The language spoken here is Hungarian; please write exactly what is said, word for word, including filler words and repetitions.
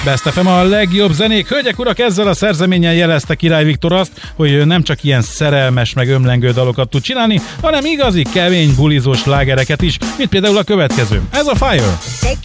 Best ef em a legjobb zenék. Hölgyek, urak, ezzel a szerzeménnyel jelezte Király Viktor azt, hogy nem csak ilyen szerelmes meg ömlengő dalokat tud csinálni, hanem igazi kemény bulizós slágereket is, mint például a következő. Ez a Fire.